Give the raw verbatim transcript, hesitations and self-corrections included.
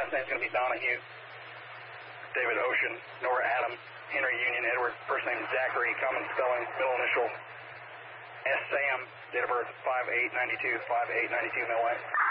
last name's going to be Donahue. David Ocean, Nora Adam, Henry Union Edward, first name Zachary, common spelling, middle initial S. Sam, date of birth five eight ninety-two, five eight ninety-two, Millway.